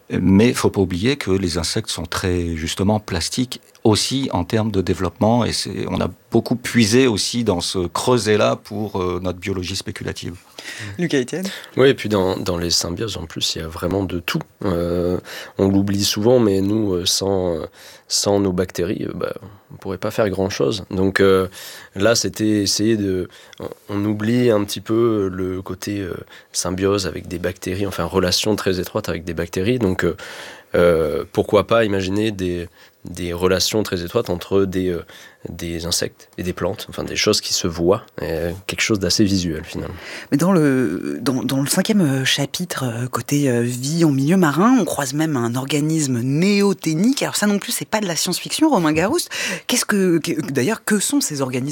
Mais il ne faut pas oublier que les insectes sont très, justement, plastiques aussi en termes de développement. Et on a beaucoup puisé aussi dans ce creuset-là pour notre biologie spéculative. Lucas Etienne ? Oui, et puis dans les symbioses, en plus, il y a vraiment de tout. On l'oublie souvent, mais nous, sans nos bactéries, on ne pourrait pas faire grand-chose. Donc là, c'était essayer de... On oublie un petit peu le côté symbiose avec des bactéries, enfin, relation très étroite avec des bactéries. Donc pourquoi pas imaginer des relations très étroites entre des insectes et des plantes, enfin des choses qui se voient, quelque chose d'assez visuel finalement. Mais dans le 5e chapitre, côté vie en milieu marin, on croise même un organisme néoténique. Alors ça non plus, c'est pas de la science-fiction, Romain Garouste. D'ailleurs, que sont ces organismes-là ?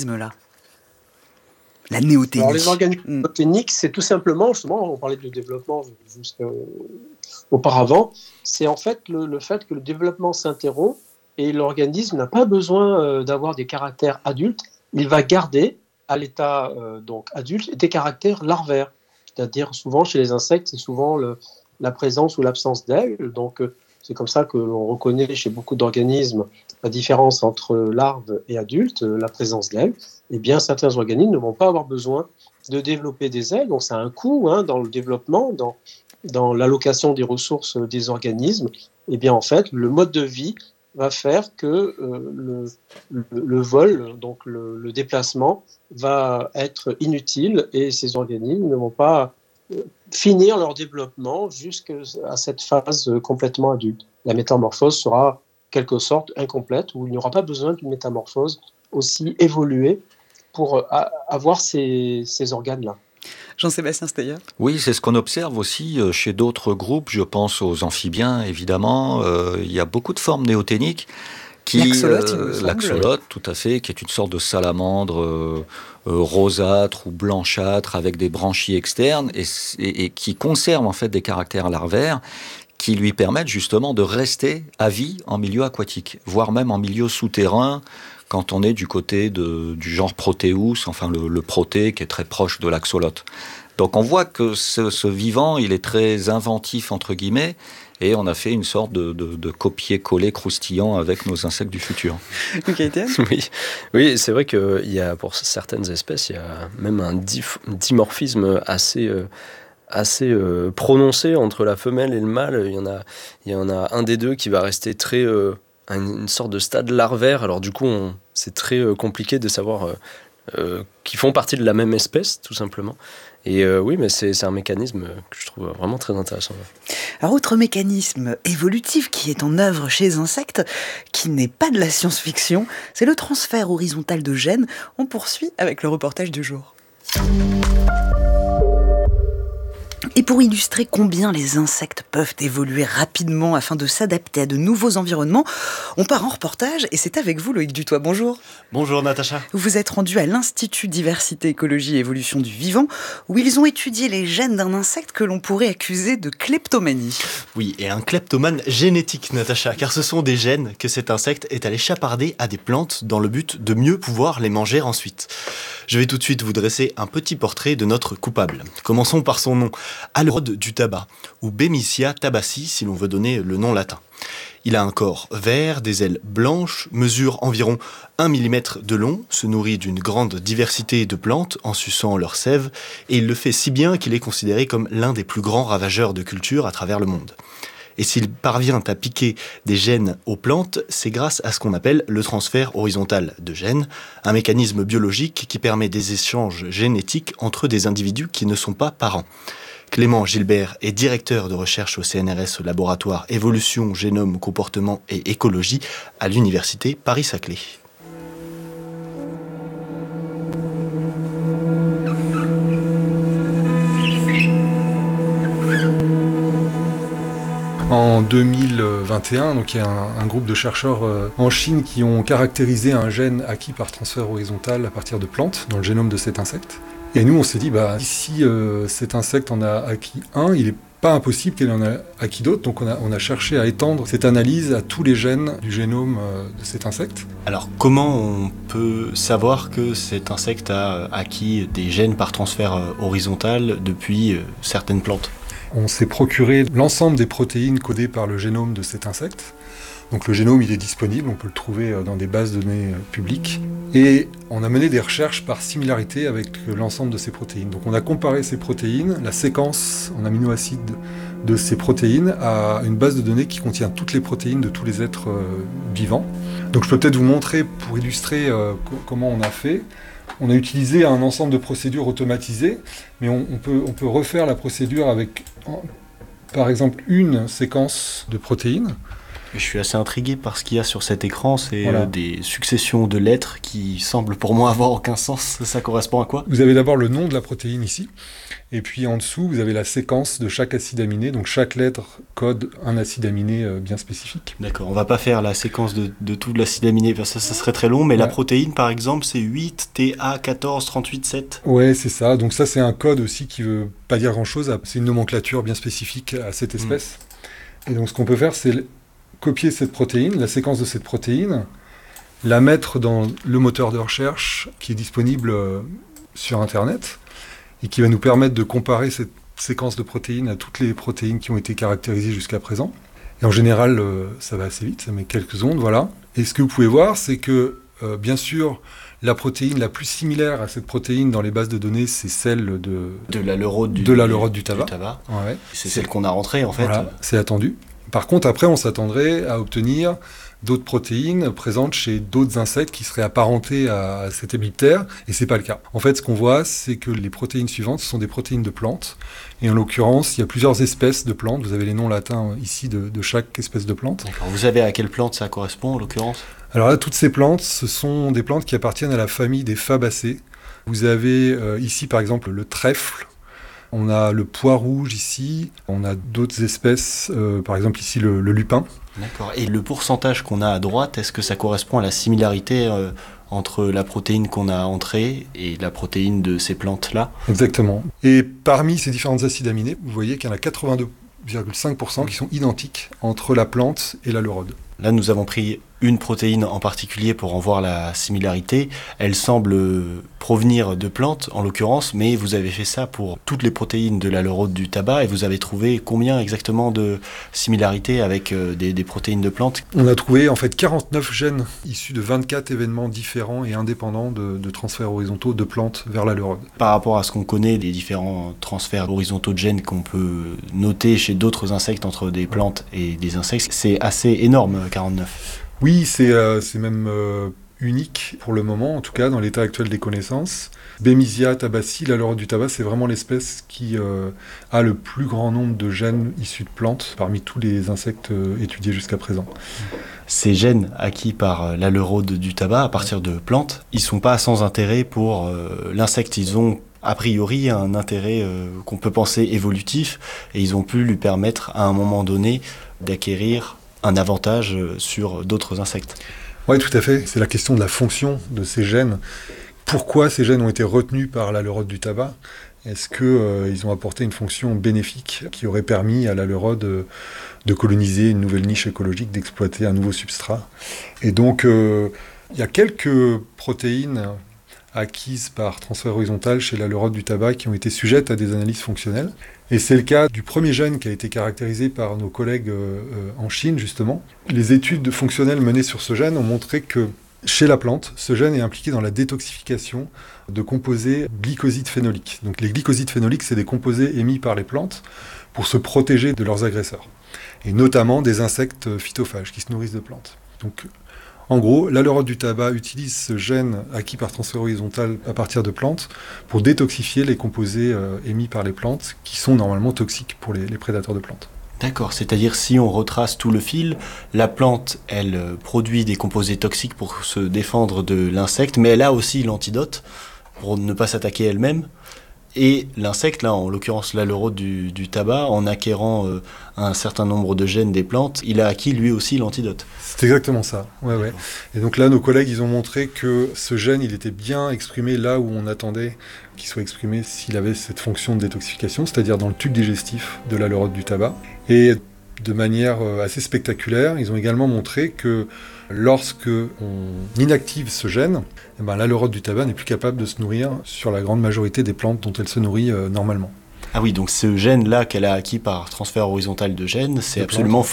La néoténie. Alors les organismes néoténiques, c'est tout simplement, justement, on parlait de développement auparavant, c'est en fait le fait que le développement s'interrompt et l'organisme n'a pas besoin d'avoir des caractères adultes, il va garder à l'état donc adulte des caractères larvaires. C'est-à-dire souvent chez les insectes, c'est souvent la présence ou l'absence d'ailes. Donc c'est comme ça que l'on reconnaît chez beaucoup d'organismes la différence entre larves et adultes, la présence d'ailes. Eh bien certains organismes ne vont pas avoir besoin de développer des ailes, donc ça a un coût dans le développement, dans l'allocation des ressources des organismes. Eh bien en fait, le mode de vie va faire que le vol, donc le déplacement, va être inutile et ces organismes ne vont pas finir leur développement jusqu'à cette phase complètement adulte. La métamorphose sera en quelque sorte incomplète, où il n'y aura pas besoin d'une métamorphose aussi évoluée pour avoir ces organes-là. Jean-Sébastien Steyer. Oui, c'est ce qu'on observe aussi chez d'autres groupes. Je pense aux amphibiens, évidemment. Il y a beaucoup de formes néoténiques. L'axolote, tout à fait, qui est une sorte de salamandre rosâtre ou blanchâtre avec des branchies externes et qui conserve en fait des caractères larvaires qui lui permettent justement de rester à vie en milieu aquatique, voire même en milieu souterrain, quand on est du côté du genre Proteus, enfin le protée qui est très proche de l'axolote. Donc on voit que ce vivant, il est très inventif entre guillemets, et on a fait une sorte de copier-coller croustillant avec nos insectes du futur. Oui, c'est vrai qu'il y a pour certaines espèces, il y a même un dimorphisme assez prononcé entre la femelle et le mâle. Il y en a un des deux qui va rester très une sorte de stade larvaire. Alors du coup, c'est très compliqué de savoir qui font partie de la même espèce, tout simplement. Et oui, mais c'est un mécanisme que je trouve vraiment très intéressant. Alors, autre mécanisme évolutif qui est en œuvre chez les insectes, qui n'est pas de la science-fiction, c'est le transfert horizontal de gènes. On poursuit avec le reportage du jour. Et pour illustrer combien les insectes peuvent évoluer rapidement afin de s'adapter à de nouveaux environnements, on part en reportage et c'est avec vous Loïc Dutoit. Bonjour. Bonjour Natacha. Vous êtes rendu à l'Institut Diversité, Écologie et Évolution du Vivant, où ils ont étudié les gènes d'un insecte que l'on pourrait accuser de kleptomanie. Oui, et un kleptomane génétique, Natacha, car ce sont des gènes que cet insecte est allé chaparder à des plantes dans le but de mieux pouvoir les manger ensuite. Je vais tout de suite vous dresser un petit portrait de notre coupable. Commençons par son nom. Alrode du tabac, ou Bemisia tabaci si l'on veut donner le nom latin. Il a un corps vert, des ailes blanches, mesure environ 1 mm de long, se nourrit d'une grande diversité de plantes en suçant leur sève, et il le fait si bien qu'il est considéré comme l'un des plus grands ravageurs de culture à travers le monde. Et s'il parvient à piquer des gènes aux plantes, c'est grâce à ce qu'on appelle le transfert horizontal de gènes, un mécanisme biologique qui permet des échanges génétiques entre des individus qui ne sont pas parents. Clément Gilbert est directeur de recherche au CNRS, au laboratoire Évolution, Génome, Comportement et Écologie à l'Université Paris-Saclay. En 2021, donc il y a un groupe de chercheurs en Chine qui ont caractérisé un gène acquis par transfert horizontal à partir de plantes dans le génome de cet insecte. Et nous, on s'est dit, si cet insecte en a acquis un, il n'est pas impossible qu'il en ait acquis d'autres. Donc on a cherché à étendre cette analyse à tous les gènes du génome de cet insecte. Alors comment on peut savoir que cet insecte a acquis des gènes par transfert horizontal depuis certaines plantes ? on s'est procuré l'ensemble des protéines codées par le génome de cet insecte. Donc le génome, il est disponible, on peut le trouver dans des bases de données publiques. Et on a mené des recherches par similarité avec l'ensemble de ces protéines. Donc on a comparé ces protéines, la séquence en aminoacides de ces protéines, à une base de données qui contient toutes les protéines de tous les êtres vivants. Donc je peux peut-être vous montrer, pour illustrer comment on a fait. On a utilisé un ensemble de procédures automatisées, mais on peut refaire la procédure avec, par exemple, une séquence de protéines. Je suis assez intrigué par ce qu'il y a sur cet écran, c'est Voilà. des successions de lettres qui semblent pour moi avoir aucun sens. Ça correspond à quoi? Vous avez d'abord le nom de la protéine ici, et puis en dessous, vous avez la séquence de chaque acide aminé. Donc chaque lettre code un acide aminé bien spécifique. D'accord, on va pas faire la séquence de tout l'acide aminé, parce que ça serait très long, mais la protéine par exemple c'est 8TA1438,7. Ouais, c'est ça. Donc ça, c'est un code aussi qui veut pas dire grand-chose. C'est une nomenclature bien spécifique à cette espèce. Et donc ce qu'on peut faire, c'est copier cette protéine, la séquence de cette protéine, la mettre dans le moteur de recherche qui est disponible sur Internet et qui va nous permettre de comparer cette séquence de protéines à toutes les protéines qui ont été caractérisées jusqu'à présent. Et en général, ça va assez vite, ça met quelques secondes, voilà. Et ce que vous pouvez voir, c'est que, bien sûr, la protéine la plus similaire à cette protéine dans les bases de données, c'est celle de la leurode du tabac. Ouais. C'est celle qu'on a rentrée en fait. Voilà, c'est attendu. Par contre, après, on s'attendrait à obtenir d'autres protéines présentes chez d'autres insectes qui seraient apparentés à cet hémiptère, et c'est pas le cas. En fait, ce qu'on voit, c'est que les protéines suivantes sont des protéines de plantes, et en l'occurrence, il y a plusieurs espèces de plantes. Vous avez les noms latins ici de chaque espèce de plante. D'accord. Vous savez à quelle plante ça correspond en l'occurrence? Alors là, toutes ces plantes, ce sont des plantes qui appartiennent à la famille des Fabacées. Vous avez ici, par exemple, le trèfle. On a le pois rouge ici, on a d'autres espèces, par exemple ici le lupin. D'accord. Et le pourcentage qu'on a à droite, est-ce que ça correspond à la similarité entre la protéine qu'on a entrée et la protéine de ces plantes-là? Exactement. Et parmi ces différents acides aminés, vous voyez qu'il y en a 82,5% qui sont identiques entre la plante et la leurode. Là, nous avons pris une protéine en particulier pour en voir la similarité. Elle semble provenir de plantes, en l'occurrence, mais vous avez fait ça pour toutes les protéines de la leurode du tabac, et vous avez trouvé combien exactement de similarités avec des protéines de plantes? On a trouvé en fait 49 gènes issus de 24 événements différents et indépendants de transferts horizontaux de plantes vers la leurode. Par rapport à ce qu'on connaît des différents transferts horizontaux de gènes qu'on peut noter chez d'autres insectes entre des plantes et des insectes, c'est assez énorme, 49. Oui, c'est même unique pour le moment, en tout cas dans l'état actuel des connaissances. Bemisia tabaci, la leurode du tabac, c'est vraiment l'espèce qui a le plus grand nombre de gènes issus de plantes parmi tous les insectes étudiés jusqu'à présent. Ces gènes acquis par la leurode du tabac à partir de plantes, ils sont pas sans intérêt pour l'insecte. Ils ont a priori un intérêt qu'on peut penser évolutif, et ils ont pu lui permettre à un moment donné d'acquérir un avantage sur d'autres insectes. Oui, tout à fait. C'est la question de la fonction de ces gènes. Pourquoi ces gènes ont été retenus par la leurode du tabac? Est-ce qu'ils ont apporté une fonction bénéfique qui aurait permis à la leurode de coloniser une nouvelle niche écologique, d'exploiter un nouveau substrat? Et donc, il y a quelques protéines acquises par transfert horizontal chez la leurode du tabac qui ont été sujettes à des analyses fonctionnelles. Et c'est le cas du premier gène qui a été caractérisé par nos collègues en Chine, justement. Les études fonctionnelles menées sur ce gène ont montré que chez la plante, ce gène est impliqué dans la détoxification de composés glycosides phénoliques. Donc les glycosides phénoliques, c'est des composés émis par les plantes pour se protéger de leurs agresseurs, et notamment des insectes phytophages qui se nourrissent de plantes. Donc, en gros, la leurode du tabac utilise ce gène acquis par transfert horizontal à partir de plantes pour détoxifier les composés émis par les plantes qui sont normalement toxiques pour les prédateurs de plantes. D'accord, c'est-à-dire si on retrace tout le fil, la plante, elle produit des composés toxiques pour se défendre de l'insecte, mais elle a aussi l'antidote pour ne pas s'attaquer elle-même. Et l'insecte, là en l'occurrence la leurode du tabac, en acquérant un certain nombre de gènes des plantes, il a acquis lui aussi l'antidote. C'est exactement ça, ouais. Et donc là, nos collègues, ils ont montré que ce gène, il était bien exprimé là où on attendait qu'il soit exprimé s'il avait cette fonction de détoxification, c'est-à-dire dans le tube digestif de la leurode du tabac. Et de manière assez spectaculaire, ils ont également montré que lorsque on inactive ce gène, la leurode du tabac n'est plus capable de se nourrir sur la grande majorité des plantes dont elle se nourrit normalement. Ah oui, donc ce gène-là qu'elle a acquis par transfert horizontal de gènes, c'est De absolument plantes.